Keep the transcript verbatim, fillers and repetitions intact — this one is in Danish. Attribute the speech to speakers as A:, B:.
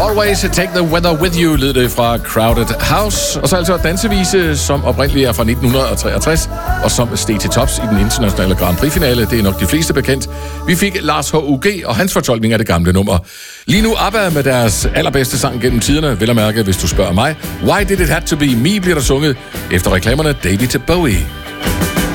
A: Always Take the Weather With You, lød det fra Crowded House. Og så altså dansevise, som oprindeligt er fra nitten treogtres, og som steg til tops i den internationale Grand Prix-finale. Det er nok de fleste bekendt. Vi fik Lars H U G og hans fortolkning af det gamle nummer. Lige nu ABBA med deres allerbedste sang gennem tiderne, vel at mærke, hvis du spørger mig. Why Did It Have To Be Me bliver der sunget efter reklamerne David Bowie.